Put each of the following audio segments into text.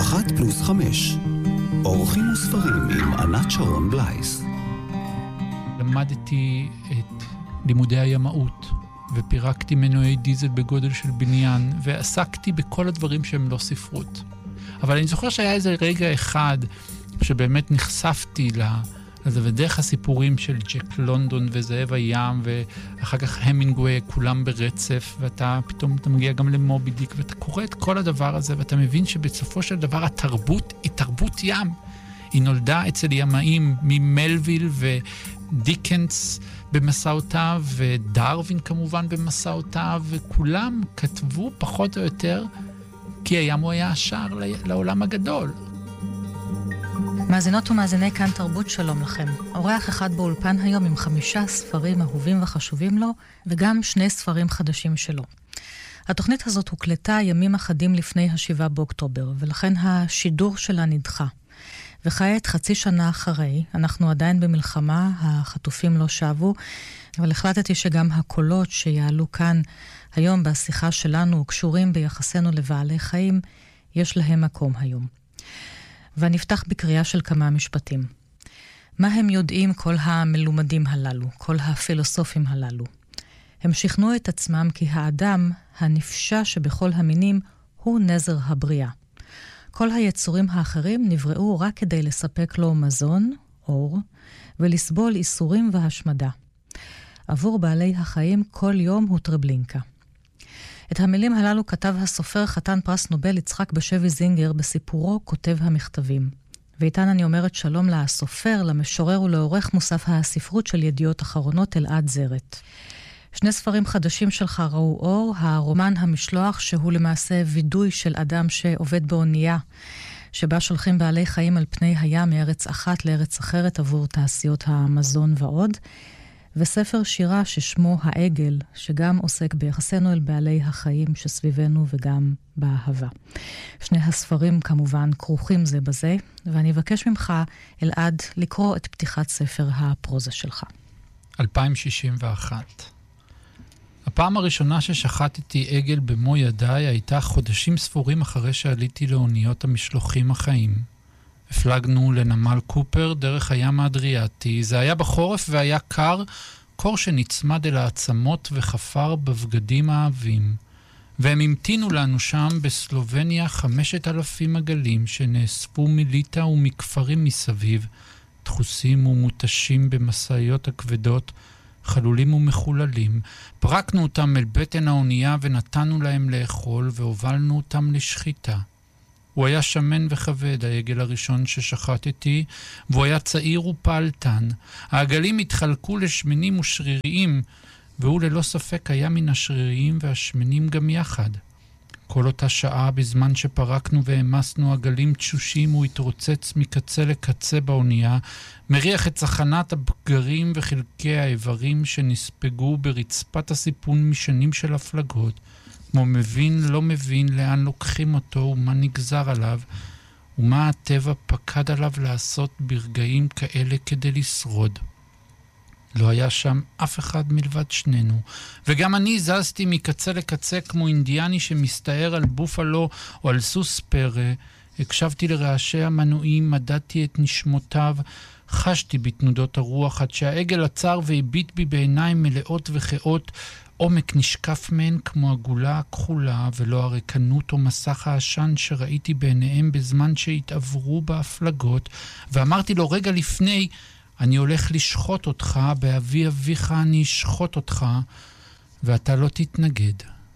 1+5 אורחים וספרים עם ענת שרון בלייס. למדתי את לימודי הימאות ופירקתי מנועי דיזל בגודל של בניין ועסקתי בכל הדברים שהם לא ספרות. אבל אני זוכר שהיה איזה רגע אחד שבאמת נחשפתי לזה, ודרך הסיפורים של ג'ק לונדון וזאב הים ואחר כך המינגווי, כולם ברצף, ואתה פתאום אתה מגיע גם למובי דיק ואתה קורא את כל הדבר הזה ואתה מבין שבסופו של דבר התרבות היא תרבות ים. היא נולדה אצל ימאים ממלוויל ודיקנס במסעותיו ודרווין כמובן במסעותיו, וכולם כתבו פחות או יותר כי הים הוא היה השער לעולם הגדול. מאזינות ומאזיני כאן תרבות, שלום לכם. אורח אחד באולפן היום עם 5 ספרים אהובים וחשובים לו, וגם 2 ספרים חדשים שלו. התוכנית הזאת הוקלטה ימים אחדים לפני 7 באוקטובר, ולכן השידור שלה נדחה. וכעת, חצי שנה אחרי, אנחנו עדיין במלחמה, החטופים לא שבו, אבל החלטתי שגם הקולות שיעלו כאן היום בשיחה שלנו, קשורים ביחסנו לבעלי חיים, יש להם מקום היום. ואני אפתח בקריאה של כמה משפטים. מה הם יודעים כל המלומדים הללו, כל הפילוסופים הללו? הם שכנעו את עצמם כי האדם הנפשע שבכל המינים הוא נזר הבריאה. כל היצורים האחרים נבראו רק כדי לספק לו מזון, אור, ולסבול איסורים והשמדה. עבור בעלי החיים כל יום הוא טרבלינקה. את המילים הללו כתב הסופר חתן פרס נובל יצחק בשבי זינגר בסיפורו כותב המכתבים. ואיתן אני אומרת שלום לסופר, למשורר ולעורך מוסף הספרות של ידיעות אחרונות אלעד זרת. 2 ספרים חדשים שלך ראו אור, הרומן המשלוח שהוא למעשה וידוי של אדם שעובד באונייה, שבה שולחים בעלי חיים על פני הים מארץ אחת לארץ אחרת עבור תעשיות המזון ועוד, וספר שירה ששמו העגל, שגם עוסק ביחסנו אל בעלי החיים שסביבנו וגם באהבה. 2 הספרים כמובן כרוכים זה בזה, ואני אבקש ממך, אלעד, לקרוא את פתיחת ספר הפרוזה שלך. 2061. הפעם הראשונה ששחטתי עגל במו ידיי הייתה חודשים ספורים אחרי שעליתי לאוניות המשלוחים החיים. הפלגנו לנמל קופר דרך הים האדריאטי. זה היה בחורף והיה קר, קור שנצמד אל העצמות וחפר בבגדים האהבים. והם המתינו לנו שם בסלובניה 5,000 עגלים שנאספו מליטה ומכפרים מסביב, דחוסים ומוטשים במסעיות הכבדות, חלולים ומחוללים. פרקנו אותם אל בטן האונייה ונתנו להם לאכול והובלנו אותם לשחיטה. הוא היה שמן וכבד, העגל הראשון ששחטתי, והוא היה צעיר ופעלתן. העגלים התחלקו לשמנים ושריריים, והוא ללא ספק היה מן השריריים והשמנים גם יחד. כל אותה שעה בזמן שפרקנו והמסנו עגלים תשושים, הוא התרוצץ מקצה לקצה באונייה, מריח את צחנת הבגרים וחלקי האיברים שנספגו ברצפת הסיפון משנים של הפלגות, כמו מבין לא מבין לאן לוקחים אותו ומה נגזר עליו, ומה הטבע פקד עליו לעשות ברגעים כאלה כדי לשרוד. לא היה שם אף אחד מלבד שנינו, וגם אני זזתי מקצה לקצה כמו אינדיאני שמסתער על בופלו או על סוס פרא. הקשבתי לרעשי המנועים, מדדתי את נשמותיו, חשתי בתנודות הרוח עד שהעגל עצר והביט בי בעיניים מלאות וחאות. עומק נשקף מהן כמו עגולה הכחולה, ולא הרקנות או מסך העשן שראיתי בעיניהם בזמן שהתעברו בהפלגות, ואמרתי לו רגע לפני, אני הולך לשחוט אותך, באבי אביך אני אשחוט אותך, ואתה לא תתנגד.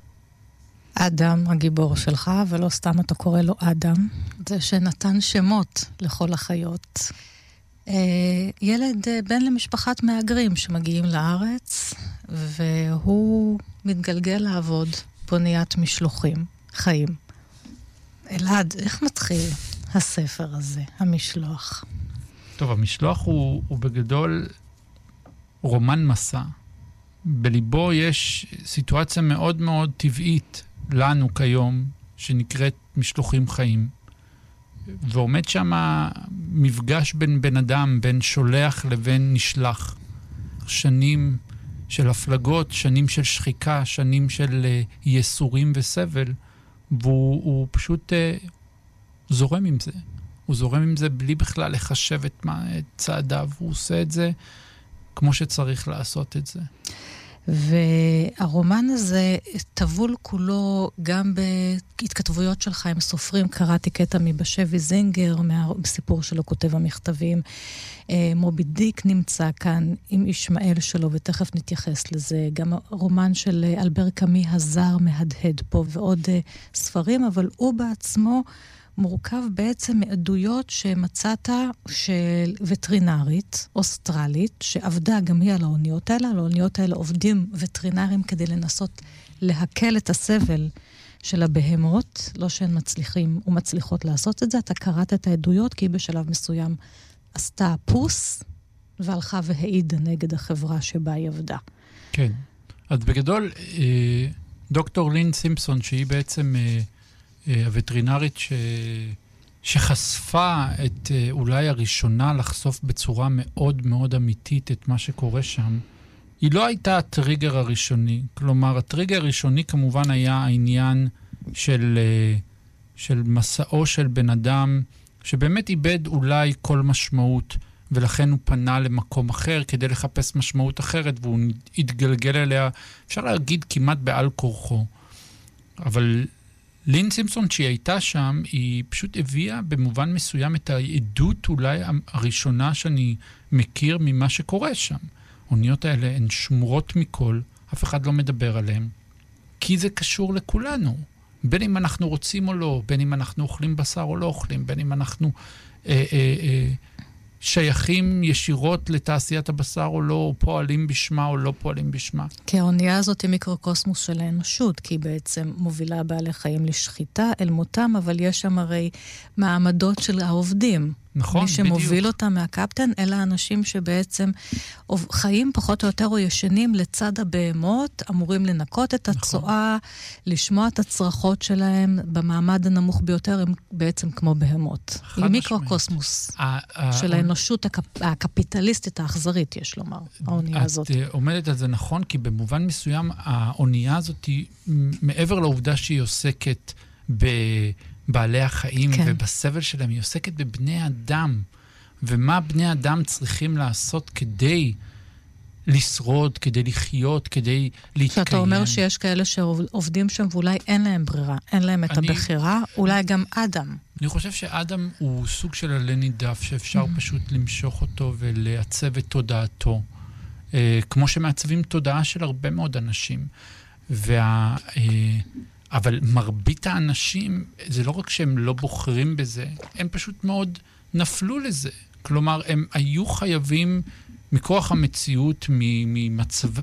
אדם הגיבור שלך, ולא סתם אתה קורא לו אדם, זה שנתן שמות לכל החיות. ילד בן למשפחת מהגרים שמגיעים לארץ, והוא מתגלגל לעבוד באוניית משלוחים, חיים. אלעד, איך מתחיל הספר הזה, המשלוח? טוב, המשלוח הוא בגדול רומן מסע. בליבו יש סיטואציה מאוד מאוד טבעית לנו כיום, שנקראת משלוחים חיים. ועומד שם מפגש בין בן אדם, בין שולח לבין נשלח. שנים של הפלגות, שנים של שחיקה, שנים של יסורים וסבל, והוא פשוט זורם עם זה. הוא זורם עם זה בלי בכלל לחשב את צעדיו. הוא עושה את זה כמו שצריך לעשות את זה. והרומן הזה טבול כולו גם בהתכתבויות שלך עם סופרים. קראתי קטע מבשבי זינגר, מהסיפור שלו כותב המכתבים. מובי דיק נמצא כאן עם ישמעאל שלו, ותכף נתייחס לזה. גם הרומן של אלבר קאמי, הזר מהדהד פה, ועוד ספרים, אבל הוא בעצמו מורכב בעצם מעדויות שמצאת של וטרינרית, אוסטרלית, שעבדה גם היא על האוניות האלה. על האוניות האלה עובדים וטרינרים כדי לנסות להקל את הסבל של הבהמות, לא שהן מצליחים ומצליחות לעשות את זה. אתה קראת את העדויות כי היא בשלב מסוים עשתה פוס, והלכה והעידה נגד החברה שבה היא עבדה. כן. אז בגדול, דוקטור לין סימפסון, שהיא בעצם הווטרינרית שחשפה את אולי הראשונה לחשוף בצורה מאוד מאוד אמיתית את מה שקורה שם, היא לא הייתה הטריגר הראשוני. כלומר, הטריגר הראשוני כמובן היה העניין של מסעו של בן אדם, שבאמת איבד אולי כל משמעות, ולכן הוא פנה למקום אחר כדי לחפש משמעות אחרת, והוא התגלגל אליה, אפשר להגיד כמעט בעל כורחו. אבל לין סימפסון, שהיא הייתה שם, היא פשוט הביאה במובן מסוים את העדות אולי הראשונה שאני מכיר ממה שקורה שם. האוניות האלה הן שמורות מכל, אף אחד לא מדבר עליהן, כי זה קשור לכולנו. בין אם אנחנו רוצים או לא, בין אם אנחנו אוכלים בשר או לא אוכלים, בין אם אנחנו שייכים ישירות לתעשיית הבשר או לא, או פועלים בשמה או לא פועלים בשמה. כי האונייה הזאת היא מיקרוקוסמוס של האנושות, כי היא בעצם מובילה בעלי חיים לשחיטה אל מותם, אבל יש שם הרי מעמדות של העובדים. נכון, מי שמוביל אותם מהקפטן, אלה האנשים שבעצם חיים פחות או יותר או ישנים לצד הבהמות, אמורים לנקות את הצואה, לשמוע את הצרחות שלהם, במעמד הנמוך ביותר הם בעצם כמו בהמות. היא מיקרוקוסמוס של האנושות הקפיטליסטית האכזרית, יש לומר, האונייה הזאת. את עומדת על זה נכון, כי במובן מסוים האונייה הזאת היא, מעבר לעובדה שהיא עוסקת בעלי החיים כן. ובסבל שלהם, היא עוסקת בבני אדם, ומה בני אדם צריכים לעשות כדי לשרוד, כדי לחיות, כדי להתקיים. שאתה אומר שיש כאלה שעובדים שם ואולי אין להם ברירה, אין להם את הבחירה, אולי גם אדם. אני חושב שאדם הוא סוג של עלה נידף, שאפשר פשוט למשוך אותו ולעצב את תודעתו, כמו שמעצבים תודעה של הרבה מאוד אנשים. אבל מרבית האנשים, זה לא רק שהם לא בוחרים בזה, הם פשוט מאוד נפלו לזה. כלומר, הם היו חייבים מכוח המציאות,